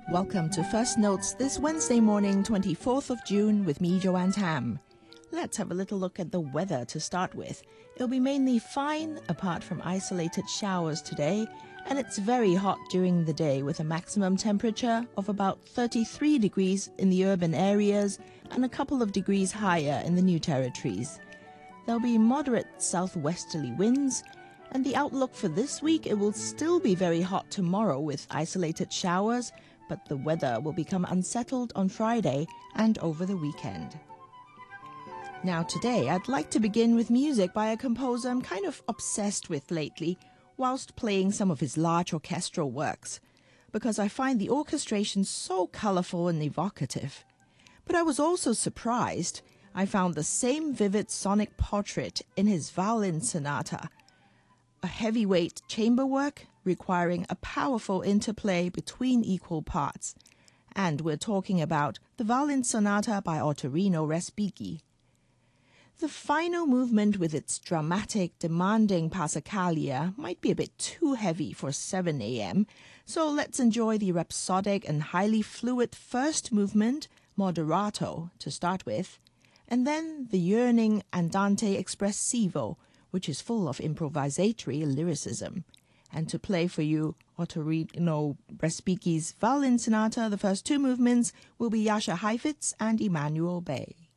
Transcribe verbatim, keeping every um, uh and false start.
Welcome to First Notes this Wednesday morning, twenty-fourth of June, with me, Joanne Tam. Let's have a little look at the weather to start with. It'll be mainly fine, apart from isolated showers today, and it's very hot during the day with a maximum temperature of about thirty-three degrees in the urban areas and a couple of degrees higher in the New Territories. There'll be moderate southwesterly winds, and the outlook for this week, it will still be very hot tomorrow with isolated showers, but the weather will become unsettled on Friday and over the weekend. Now today, I'd like to begin with music by a composer I'm kind of obsessed with lately, whilst playing some of his large orchestral works, because I find the orchestration so colourful and evocative. But I was also surprised I found the same vivid sonic portrait in his violin sonata, a heavyweight chamber work requiring a powerful interplay between equal parts. And we're talking about the Violin Sonata by Ottorino Respighi. The final movement with its dramatic, demanding Passacaglia might be a bit too heavy for seven a m, so let's enjoy the rhapsodic and highly fluid first movement, Moderato, to start with, and then the yearning Andante Espressivo, which is full of improvisatory lyricism. And to play for you Ottorino Respighi's Violin Sonata, the first two movements will be Jascha Heifetz and Emanuel Bay.